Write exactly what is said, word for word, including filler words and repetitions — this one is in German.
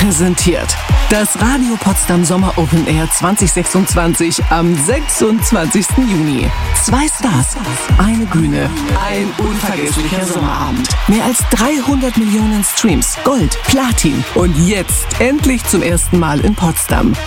präsentiert das Radio Potsdam Sommer Open Air zwanzig sechsundzwanzig am sechsundzwanzigsten Juni. Zwei Stars, eine Bühne, ein unvergesslicher Sommerabend. Mehr als dreihundert Millionen Streams, Gold, Platin und jetzt endlich zum ersten Mal in Potsdam.